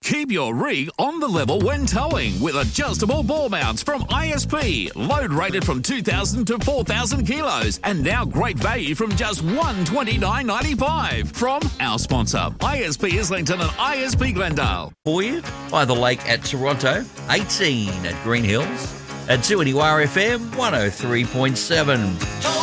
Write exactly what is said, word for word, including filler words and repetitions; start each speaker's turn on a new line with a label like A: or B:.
A: Keep your rig on the level when towing with adjustable ball mounts from I S P. Load rated from two thousand to four thousand kilos. And now great value from just one hundred twenty-nine dollars ninety-five from our sponsor, I S P Islington and I S P Glendale.
B: For you by the lake at Toronto, eighteen at Green Hills, at two N U R F M one oh three point seven.